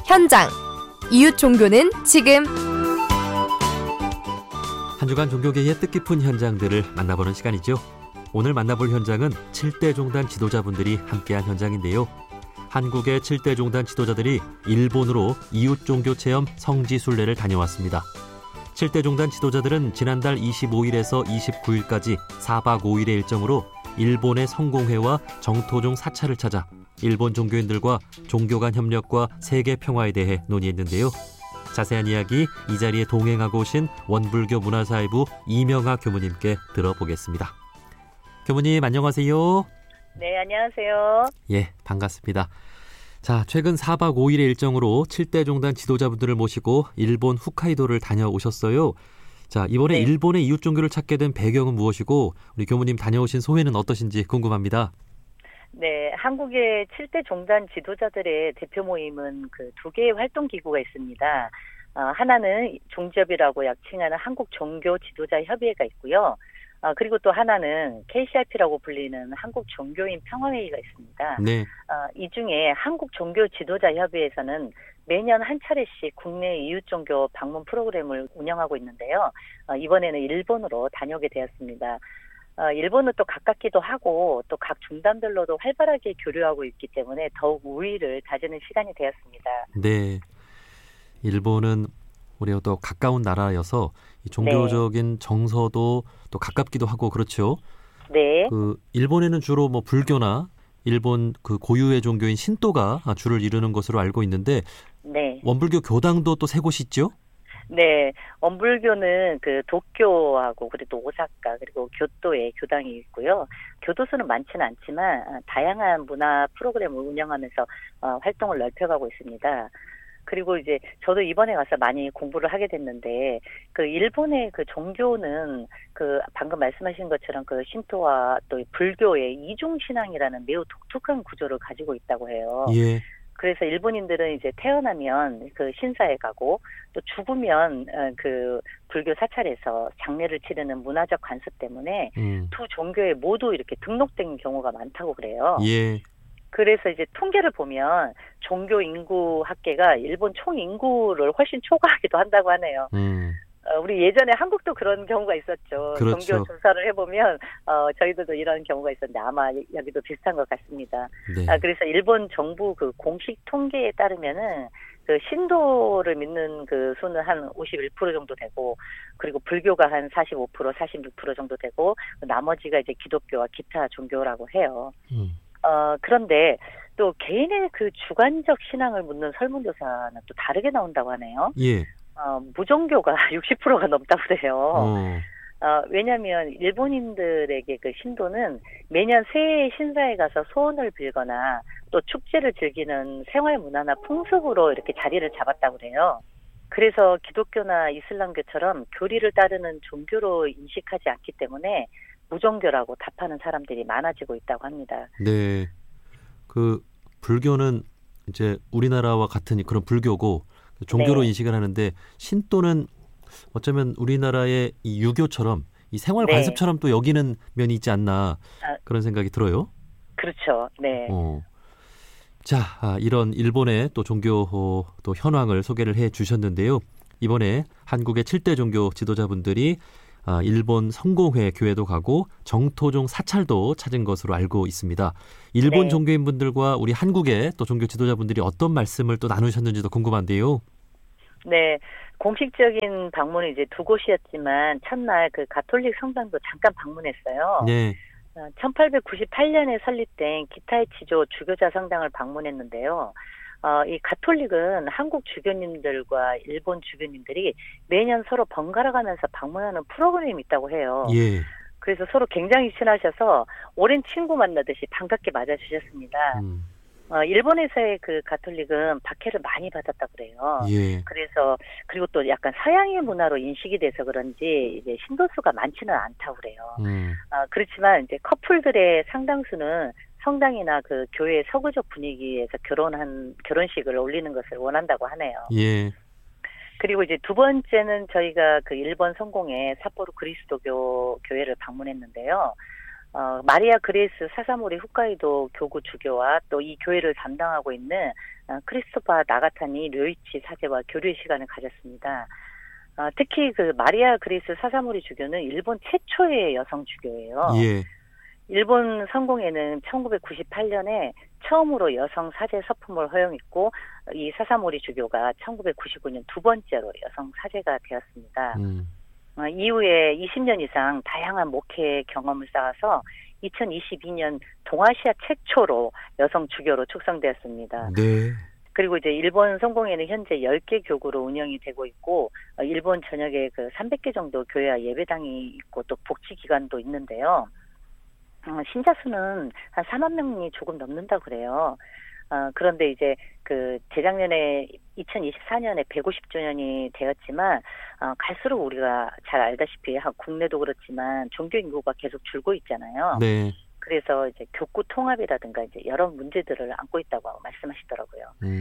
현장 이웃 종교는 지금. 한 주간 종교계의 뜻깊은 현장들을 만나보는 시간이죠. 오늘 만나볼 현장은 7대 종단 지도자분들이 함께한 현장인데요. 한국의 7대 종단 지도자들이 일본으로 이웃 종교 체험 성지순례를 다녀왔습니다. 7대 종단 지도자들은 지난달 25일에서 29일까지 4박 5일의 일정으로 일본의 성공회와 정토종 사찰을 찾아 일본 종교인들과 종교 간 협력과 세계 평화에 대해 논의했는데요. 자세한 이야기 이 자리에 동행하고 오신 원불교 문화사회부 이명아 교무님께 들어보겠습니다. 교무님 안녕하세요. 네, 안녕하세요. 예, 반갑습니다. 자, 최근 4박 5일의 일정으로 7대 종단 지도자분들을 모시고 일본 홋카이도를 다녀오셨어요. 자, 이번에 네. 일본의 이웃 종교를 찾게 된 배경은 무엇이고 우리 교무님 다녀오신 소회는 어떠신지 궁금합니다. 네, 한국의 7대 종단 지도자들의 대표 모임은 그 두 개의 활동 기구가 있습니다. 하나는 종지협이라고 약칭하는 한국 종교 지도자 협의회가 있고요. 그리고 또 하나는 KCRP라고 불리는 한국 종교인 평화회의가 있습니다. 네. 이 중에 한국 종교 지도자 협의회에서는 매년 한 차례씩 국내 이웃 종교 방문 프로그램을 운영하고 있는데요. 이번에는 일본으로 다녀오게 되었습니다. 일본은 또 가깝기도 하고 또 각 종단별로도 활발하게 교류하고 있기 때문에 더욱 우위를 다지는 시간이 되었습니다. 네. 일본은 우리가 또 가까운 나라여서 이 종교적인 정서도 또 가깝기도 하고 그렇죠. 네. 일본에는 주로 뭐 불교나 일본 그 고유의 종교인 신도가 주를 이루는 것으로 알고 있는데 네. 원불교 교당도 또 세 곳이 있죠? 네. 원불교는 그 도쿄하고 그리고 오사카 그리고 교토에 교당이 있고요. 교도소는 많지는 않지만 다양한 문화 프로그램을 운영하면서 활동을 넓혀가고 있습니다. 그리고 이제 저도 이번에 가서 많이 공부를 하게 됐는데 그 일본의 그 종교는 그 방금 말씀하신 것처럼 그 신토와 또 불교의 이중 신앙이라는 매우 독특한 구조를 가지고 있다고 해요. 예. 그래서 일본인들은 이제 태어나면 그 신사에 가고 또 죽으면 그 불교 사찰에서 장례를 치르는 문화적 관습 때문에 두 종교에 모두 이렇게 등록된 경우가 많다고 그래요. 예. 그래서 이제 통계를 보면 종교 인구 합계가 일본 총 인구를 훨씬 초과하기도 한다고 하네요. 우리 예전에 한국도 그런 경우가 있었죠. 그렇죠. 종교 조사를 해보면 저희들도 이런 경우가 있었는데 아마 여기도 비슷한 것 같습니다. 네. 그래서 일본 정부 그 공식 통계에 따르면은 그 신도를 믿는 그 수는 한 51% 정도 되고 그리고 불교가 한 45%, 46% 정도 되고 나머지가 이제 기독교와 기타 종교라고 해요. 그런데 또 개인의 그 주관적 신앙을 묻는 설문조사는 또 다르게 나온다고 하네요. 예. 무종교가 60%가 넘다고 그래요. 왜냐하면 일본인들에게 그 신도는 매년 새해에 신사에 가서 소원을 빌거나 또 축제를 즐기는 생활 문화나 풍습으로 이렇게 자리를 잡았다고 그래요. 그래서 기독교나 이슬람교처럼 교리를 따르는 종교로 인식하지 않기 때문에 무종교라고 답하는 사람들이 많아지고 있다고 합니다. 네. 그 불교는 이제 우리나라와 같은 그런 불교고 종교로 네. 인식을 하는데 신도는 어쩌면 우리나라의 이 유교처럼 이 생활 네. 관습처럼 또 여기는 면이 있지 않나 그런 생각이 들어요. 그렇죠. 네. 자, 이런 일본의 또 종교 또 현황을 소개를 해 주셨는데요. 이번에 한국의 7대 종교 지도자분들이 일본 성공회 교회도 가고 정토종 사찰도 찾은 것으로 알고 있습니다. 일본 네. 종교인분들과 우리 한국의 또 종교 지도자분들이 어떤 말씀을 또 나누셨는지도 궁금한데요. 네. 공식적인 방문은 이제 두 곳이었지만 첫날 그 가톨릭 성당도 잠깐 방문했어요. 네. 1898년에 설립된 기타의 치조 주교자 성당을 방문했는데요. 이 가톨릭은 한국 주교님들과 일본 주교님들이 매년 서로 번갈아 가면서 방문하는 프로그램이 있다고 해요. 예. 그래서 서로 굉장히 친하셔서 오랜 친구 만나듯이 반갑게 맞아주셨습니다. 일본에서의 그 가톨릭은 박해를 많이 받았다 그래요. 예. 그래서 그리고 또 약간 서양의 문화로 인식이 돼서 그런지 이제 신도수가 많지는 않다고 그래요. 그렇지만 이제 커플들의 상당수는 성당이나 그 교회 서구적 분위기에서 결혼식을 올리는 것을 원한다고 하네요. 예. 그리고 이제 두 번째는 저희가 그 일본 성공의 삿포로 그리스도교 교회를 방문했는데요. 마리아 그레이스 사사모리 홋카이도 교구 주교와 또 이 교회를 담당하고 있는 크리스토파 나가타니 료이치 사제와 교류의 시간을 가졌습니다. 특히 그 마리아 그레이스 사사모리 주교는 일본 최초의 여성 주교예요. 예. 일본 성공회는 1998년에 처음으로 여성 사제 서품을 허용했고 이 사사모리 주교가 1999년 두 번째로 여성 사제가 되었습니다. 이후에 20년 이상 다양한 목회 경험을 쌓아서 2022년 동아시아 최초로 여성 주교로 축성되었습니다. 네. 그리고 이제 일본 성공회는 현재 10개 교구로 운영이 되고 있고 일본 전역에 그 300개 정도 교회와 예배당이 있고 또 복지기관도 있는데요. 신자 수는 한 4만 명이 조금 넘는다 그래요. 그런데 이제 그 재작년에 2024년에 150주년이 되었지만 갈수록 우리가 잘 알다시피 국내도 그렇지만 종교 인구가 계속 줄고 있잖아요. 네. 그래서 이제 교구 통합이라든가 이제 여러 문제들을 안고 있다고 말씀하시더라고요.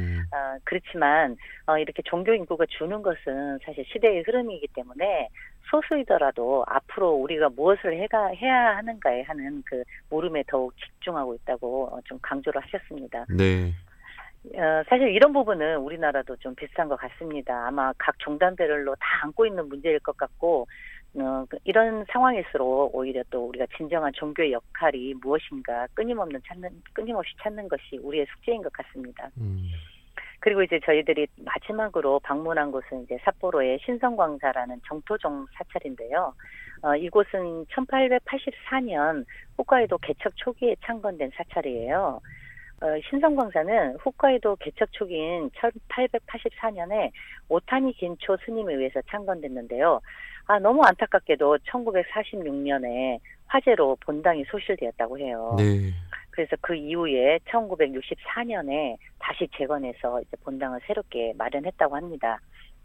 그렇지만 이렇게 종교 인구가 주는 것은 사실 시대의 흐름이기 때문에 소수이더라도 앞으로 우리가 무엇을 해야 하는가에 하는 그 물음에 더욱 집중하고 있다고 좀 강조를 하셨습니다. 네. 사실 이런 부분은 우리나라도 좀 비슷한 것 같습니다. 아마 각 종단별로 다 안고 있는 문제일 것 같고 이런 상황일수록 오히려 또 우리가 진정한 종교의 역할이 무엇인가 끊임없이 찾는 것이 우리의 숙제인 것 같습니다. 그리고 이제 저희들이 마지막으로 방문한 곳은 이제 삿포로의 신성광사라는 정토종 사찰인데요. 이곳은 1884년 홋카이도 개척 초기에 창건된 사찰이에요. 신성광사는 홋카이도 개척 초기인 1884년에 오타니 겐초 스님에 의해서 창건됐는데요. 너무 안타깝게도 1946년에 화재로 본당이 소실되었다고 해요. 네. 그래서 그 이후에 1964년에 다시 재건해서 이제 본당을 새롭게 마련했다고 합니다.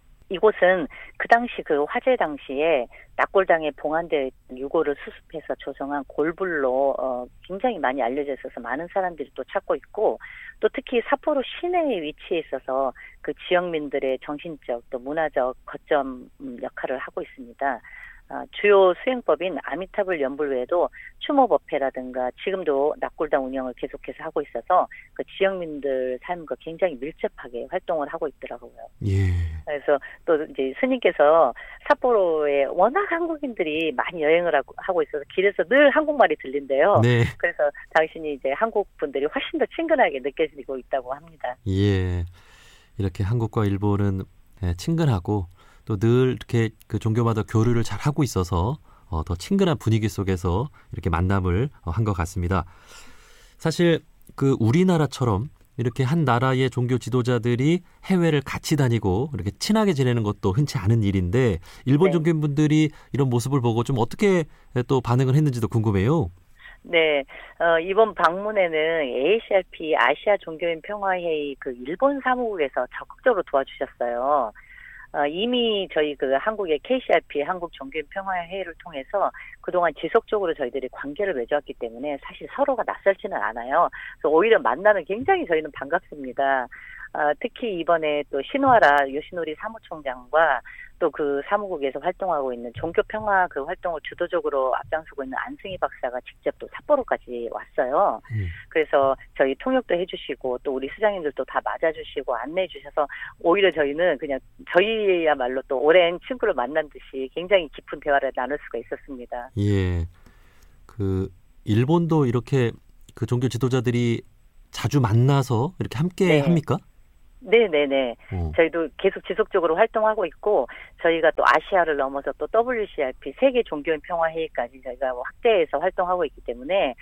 이곳은 그 당시 그 화재 당시에 낙골당에 봉안되어 있는 유골을 수습해서 조성한 골불로 굉장히 많이 알려져 있어서 많은 사람들이 또 찾고 있고 또 특히 삿포로 시내에 위치해 있어서 그 지역민들의 정신적 또 문화적 거점 역할을 하고 있습니다. 주요 수행법인 아미타불 연불 외에도 추모법회라든가 지금도 낙골당 운영을 계속해서 하고 있어서 그 지역민들 삶과 굉장히 밀접하게 활동을 하고 있더라고요. 예. 그래서 또 이제 스님께서 삿포로에 워낙 한국인들이 많이 여행을 하고 있어서 길에서 늘 한국말이 들린대요. 네. 그래서 당신이 이제 한국 분들이 훨씬 더 친근하게 느껴지고 있다고 합니다. 예. 이렇게 한국과 일본은 친근하고 또 늘 이렇게 그 종교마다 교류를 잘 하고 있어서 더 친근한 분위기 속에서 이렇게 만남을 한 것 같습니다. 사실 그 우리나라처럼 이렇게 한 나라의 종교 지도자들이 해외를 같이 다니고 이렇게 친하게 지내는 것도 흔치 않은 일인데 일본 네. 종교인분들이 이런 모습을 보고 좀 어떻게 또 반응을 했는지도 궁금해요. 네, 이번 방문에는 AACRP 아시아 종교인 평화회의 그 일본 사무국에서 적극적으로 도와주셨어요. 이미 저희 그 한국의 KCRP 한국 종교인 평화회의를 통해서 그동안 지속적으로 저희들이 관계를 맺어왔기 때문에 사실 서로가 낯설지는 않아요. 그래서 오히려 만나면 굉장히 저희는 반갑습니다. 특히 이번에 또 신와라 요시노리 사무총장과 또 그 사무국에서 활동하고 있는 종교평화 그 활동을 주도적으로 앞장서고 있는 안승희 박사가 직접 또 삿포로까지 왔어요. 그래서 저희 통역도 해주시고 또 우리 수장님들도 다 맞아주시고 안내해 주셔서 오히려 저희는 그냥 저희야말로 또 오랜 친구를 만난 듯이 굉장히 깊은 대화를 나눌 수가 있었습니다. 예, 그 일본도 이렇게 그 종교 지도자들이 자주 만나서 이렇게 함께 네. 합니까? 네네네. 저희도 계속 지속적으로 활동하고 있고 저희가 또 아시아를 넘어서 또 WCRP 세계 종교인 평화회의까지 저희가 확대해서 활동하고 있기 때문에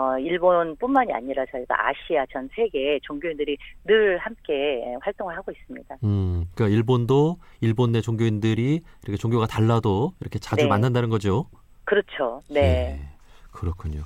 일본뿐만이 아니라 저희가 아시아 전 세계 종교인들이 늘 함께 활동을 하고 있습니다. 그러니까 일본도 일본 내 종교인들이 이렇게 종교가 달라도 이렇게 자주 네. 만난다는 거죠. 그렇죠. 네. 예, 그렇군요.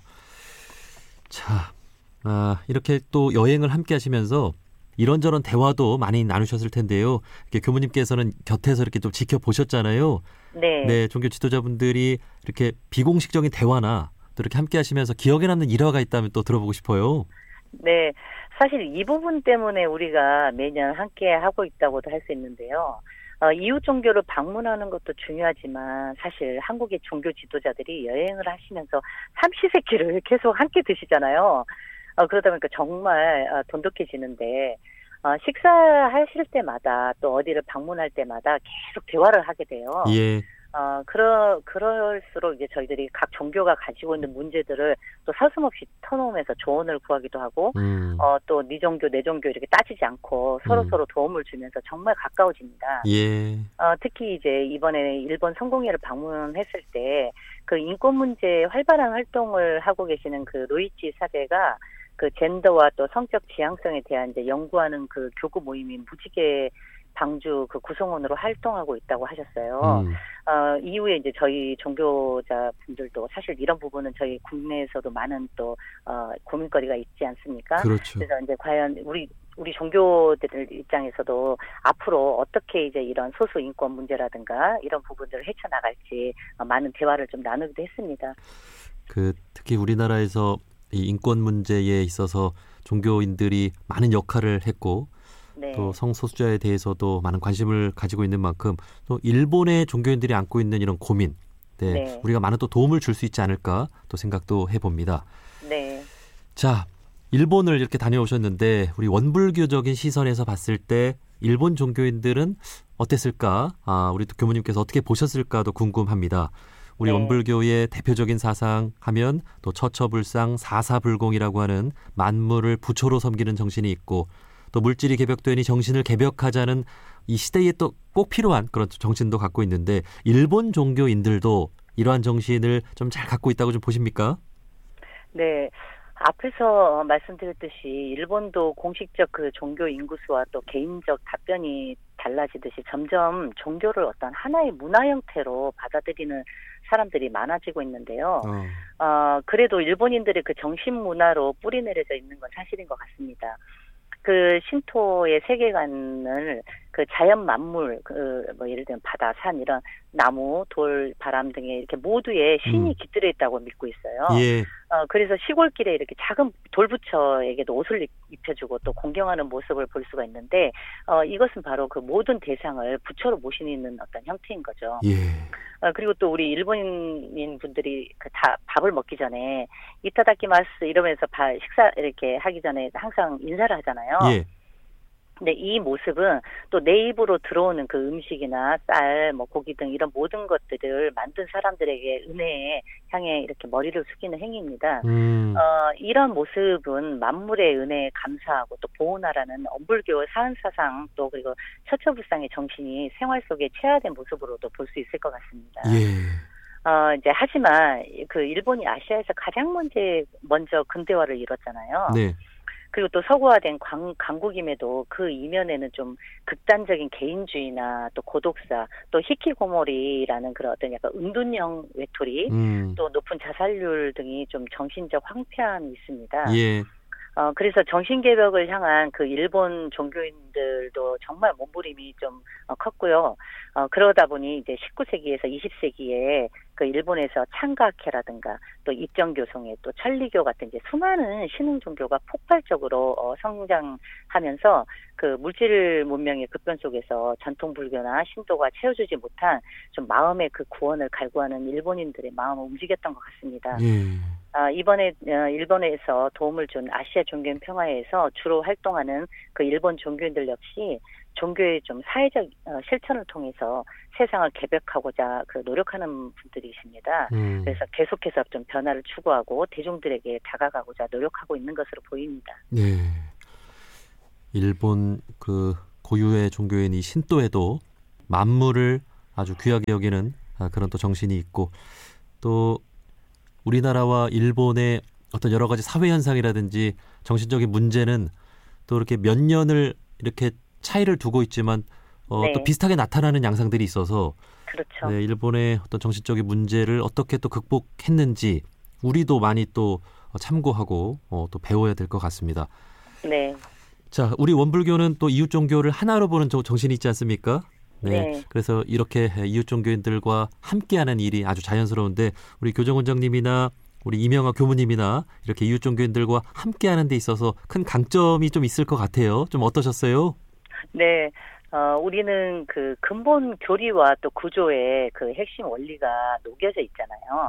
자, 이렇게 또 여행을 함께 하시면서 이런저런 대화도 많이 나누셨을 텐데요. 이렇게 교무님께서는 곁에서 이렇게 좀 지켜보셨잖아요. 네. 네, 종교 지도자분들이 이렇게 비공식적인 대화나 또 이렇게 함께 하시면서 기억에 남는 일화가 있다면 또 들어보고 싶어요. 네. 사실 이 부분 때문에 우리가 매년 함께 하고 있다고도 할 수 있는데요. 이웃 종교를 방문하는 것도 중요하지만 사실 한국의 종교 지도자들이 여행을 하시면서 삼시세끼를 계속 함께 드시잖아요. 그러다 보니까 정말 돈독해지는데 식사하실 때마다 또 어디를 방문할 때마다 계속 대화를 하게 돼요. 예. 그럴수록 이제 저희들이 각 종교가 가지고 있는 문제들을 또 서슴없이 터놓으면서 조언을 구하기도 하고, 또 네 종교, 내 종교 이렇게 따지지 않고 서로 도움을 주면서 정말 가까워집니다. 예. 특히 이제 이번에 일본 성공회를 방문했을 때 그 인권 문제에 활발한 활동을 하고 계시는 그 로이치 사제가 그 젠더와 또 성적 지향성에 대한 이제 연구하는 그 교구 모임인 무지개 방주 그 구성원으로 활동하고 있다고 하셨어요. 이후에 이제 저희 종교자 분들도 사실 이런 부분은 저희 국내에서도 많은 또 고민거리가 있지 않습니까? 그렇죠. 그래서 이제 과연 우리 종교들 입장에서도 앞으로 어떻게 이제 이런 소수 인권 문제라든가 이런 부분들을 헤쳐나갈지 많은 대화를 좀 나누기도 했습니다. 특히 우리나라에서 이 인권 문제에 있어서 종교인들이 많은 역할을 했고, 네. 또 성소수자에 대해서도 많은 관심을 가지고 있는 만큼 또 일본의 종교인들이 안고 있는 이런 고민, 네. 우리가 많은 또 도움을 줄 수 있지 않을까 또 생각도 해봅니다. 네. 자, 일본을 이렇게 다녀오셨는데 우리 원불교적인 시선에서 봤을 때 일본 종교인들은 어땠을까? 우리 또 교무님께서 어떻게 보셨을까도 궁금합니다. 우리 네. 원불교의 대표적인 사상 하면 또 처처불상 사사불공이라고 하는 만물을 부처로 섬기는 정신이 있고, 또 물질이 개벽되니 정신을 개벽하자는 이 시대에 또 꼭 필요한 그런 정신도 갖고 있는데, 일본 종교인들도 이러한 정신을 좀 잘 갖고 있다고 좀 보십니까? 네. 앞에서 말씀드렸듯이 일본도 공식적 그 종교 인구수와 또 개인적 답변이 달라지듯이 점점 종교를 어떤 하나의 문화 형태로 받아들이는 사람들이 많아지고 있는데요. 그래도 일본인들의 그 정신 문화로 뿌리 내려져 있는 건 사실인 것 같습니다. 그 신토의 세계관을 그 자연 만물, 뭐 예를 들면 바다, 산 이런 나무, 돌, 바람 등의 이렇게 모두에 신이 깃들어 있다고 믿고 있어요. 예. 그래서 시골길에 이렇게 작은 돌부처에게도 옷을 입혀주고 또 공경하는 모습을 볼 수가 있는데, 이것은 바로 그 모든 대상을 부처로 모시는 어떤 형태인 거죠. 예. 그리고 또 우리 일본인 분들이 다 밥을 먹기 전에 이타다키마스 이러면서 식사 이렇게 하기 전에 항상 인사를 하잖아요. 예. 근데 이 모습은 또 내 입으로 들어오는 그 음식이나 쌀, 뭐 고기 등 이런 모든 것들을 만든 사람들에게 은혜에 향해 이렇게 머리를 숙이는 행위입니다. 이런 모습은 만물의 은혜에 감사하고 또 보호하라는 원불교 사은사상 또 그리고 처처불상의 정신이 생활 속에 체화된 모습으로도 볼 수 있을 것 같습니다. 예. 이제 하지만 그 일본이 아시아에서 가장 먼저 근대화를 이뤘잖아요. 네. 그리고 또 서구화된 강국임에도 그 이면에는 좀 극단적인 개인주의나 또 고독사, 또 히키고모리라는 그런 어떤 약간 은둔형 외톨이, 또 높은 자살률 등이 좀 정신적 황폐함이 있습니다. 예. 그래서 정신개벽을 향한 그 일본 종교인들도 정말 몸부림이 좀 컸고요. 그러다 보니 이제 19세기에서 20세기에 그 일본에서 창가케라든가 또 입정교성회 또 천리교 같은 이제 수많은 신흥 종교가 폭발적으로 성장하면서 그 물질 문명의 급변 속에서 전통 불교나 신도가 채워주지 못한 좀 마음의 그 구원을 갈구하는 일본인들의 마음을 움직였던 것 같습니다. 예. 이번에 일본에서 도움을 준 아시아 종교인 평화회에서 주로 활동하는 그 일본 종교인들 역시 종교의 좀 사회적 실천을 통해서 세상을 개벽하고자 그 노력하는 분들이십니다. 그래서 계속해서 좀 변화를 추구하고 대중들에게 다가가고자 노력하고 있는 것으로 보입니다. 네. 일본 그 고유의 종교인 이 신도에도 만물을 아주 귀하게 여기는 그런 또 정신이 있고, 또 우리나라와 일본의 어떤 여러 가지 사회 현상이라든지 정신적인 문제는 또 이렇게 몇 년을 이렇게 차이를 두고 있지만 네. 또 비슷하게 나타나는 양상들이 있어서, 그렇죠. 네, 일본의 어떤 정신적인 문제를 어떻게 또 극복했는지 우리도 많이 또 참고하고 또 배워야 될 것 같습니다. 네. 자, 우리 원불교는 또 이웃 종교를 하나로 보는 정신이 있지 않습니까? 네. 그래서 이렇게 이웃 종교인들과 함께하는 일이 아주 자연스러운데, 우리 교정원장님이나 우리 이명아 교무님이나 이렇게 이웃 종교인들과 함께하는 데 있어서 큰 강점이 좀 있을 것 같아요. 좀 어떠셨어요? 네. 우리는 그 근본 교리와 또 구조의 그 핵심 원리가 녹여져 있잖아요.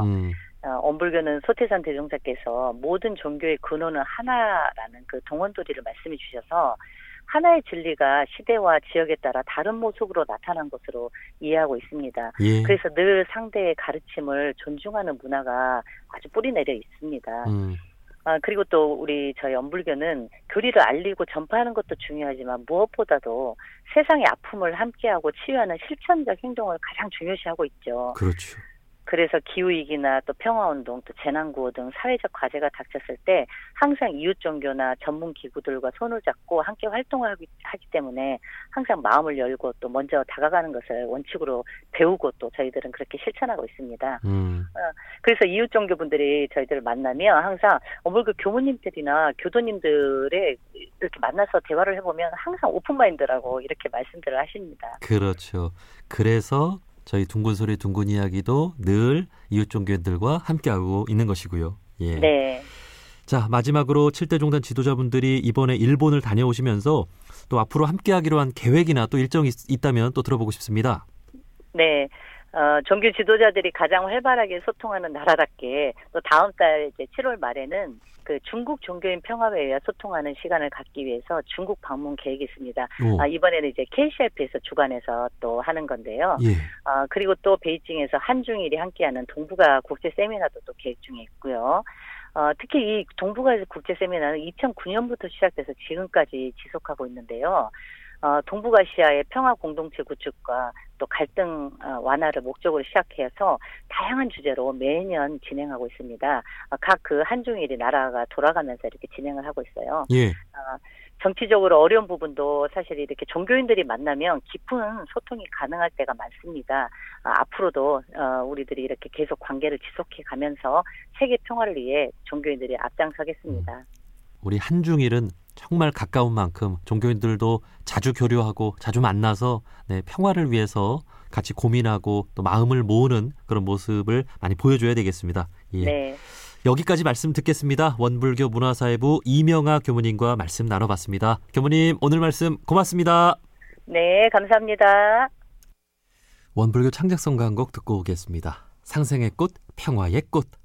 엄불교는 소태산 대종사께서 모든 종교의 근원은 하나라는 그 동원도리를 말씀해 주셔서 하나의 진리가 시대와 지역에 따라 다른 모습으로 나타난 것으로 이해하고 있습니다. 예. 그래서 늘 상대의 가르침을 존중하는 문화가 아주 뿌리내려 있습니다. 그리고 또 저희 엄불교는 교리를 알리고 전파하는 것도 중요하지만 무엇보다도 세상의 아픔을 함께하고 치유하는 실천적 행동을 가장 중요시하고 있죠. 그렇죠. 그래서 기후위기나 또 평화운동, 또 재난구호 등 사회적 과제가 닥쳤을 때 항상 이웃종교나 전문기구들과 손을 잡고 함께 활동을 하기 때문에 항상 마음을 열고 또 먼저 다가가는 것을 원칙으로 배우고 또 저희들은 그렇게 실천하고 있습니다. 그래서 이웃종교분들이 저희들을 만나면 항상 엄불교 교무님들이나 교도님들의 이렇게 만나서 대화를 해보면 항상 오픈마인드라고 이렇게 말씀들을 하십니다. 그렇죠. 그래서 저희 둥근소리 둥근 이야기도 늘 이웃종교인들과 함께하고 있는 것이고요. 예. 네. 자, 마지막으로 7대 종단 지도자분들이 이번에 일본을 다녀오시면서 또 앞으로 함께하기로 한 계획이나 또 일정이 있다면 또 들어보고 싶습니다. 네. 종교 지도자들이 가장 활발하게 소통하는 나라답게 또 다음 달 이제 7월 말에는 그 중국 종교인 평화회의와 소통하는 시간을 갖기 위해서 중국 방문 계획이 있습니다. 이번에는 이제 KCRP에서 주관해서 또 하는 건데요. 예. 그리고 또 베이징에서 한중일이 함께하는 동북아 국제 세미나도 또 계획 중에 있고요. 특히 이 동북아 국제 세미나는 2009년부터 시작돼서 지금까지 지속하고 있는데요. 동북아시아의 평화 공동체 구축과 또 갈등 완화를 목적으로 시작해서 다양한 주제로 매년 진행하고 있습니다. 각 그 한중일이 나라가 돌아가면서 이렇게 진행을 하고 있어요. 예. 정치적으로 어려운 부분도 사실 이렇게 종교인들이 만나면 깊은 소통이 가능할 때가 많습니다. 앞으로도 우리들이 이렇게 계속 관계를 지속해 가면서 세계 평화를 위해 종교인들이 앞장서겠습니다. 우리 한중일은 정말 가까운 만큼 종교인들도 자주 교류하고 자주 만나서 평화를 위해서 같이 고민하고 또 마음을 모으는 그런 모습을 많이 보여줘야 되겠습니다. 예. 네. 여기까지 말씀 듣겠습니다. 원불교 문화사회부 이명아 교무님과 말씀 나눠봤습니다. 교무님, 오늘 말씀 고맙습니다. 네, 감사합니다. 원불교 창작성가 한 곡 듣고 오겠습니다. 상생의 꽃, 평화의 꽃.